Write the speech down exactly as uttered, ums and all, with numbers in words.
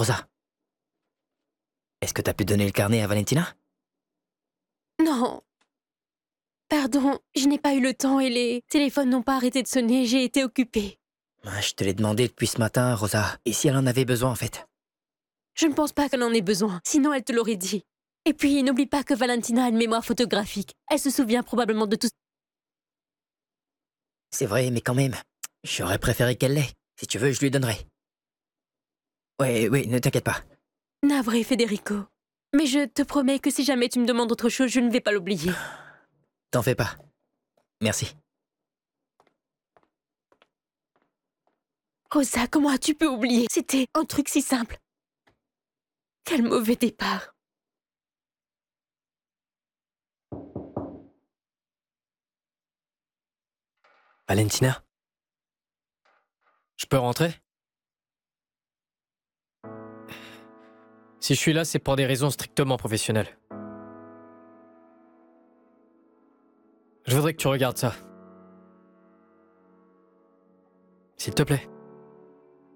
Rosa, est-ce que t'as pu donner le carnet à Valentina? Non. Pardon, je n'ai pas eu le temps et les téléphones n'ont pas arrêté de sonner, j'ai été occupée. Ah, Je te l'ai demandé depuis ce matin, Rosa. Et si elle en avait besoin, en fait? Je ne pense pas qu'elle en ait besoin, sinon elle te l'aurait dit. Et puis, n'oublie pas que Valentina a une mémoire photographique. Elle se souvient probablement de tout. C'est vrai, mais quand même. J'aurais préféré qu'elle l'ait. Si tu veux, je lui donnerai. Ouais, oui, ne t'inquiète pas. Navré, Federico. Mais je te promets que si jamais tu me demandes autre chose, je ne vais pas l'oublier. T'en fais pas. Merci. Rosa, comment as-tu pu oublier? C'était un truc si simple. Quel mauvais départ. Valentina? Je peux rentrer? Si je suis là, c'est pour des raisons strictement professionnelles. Je voudrais que tu regardes ça. S'il te plaît.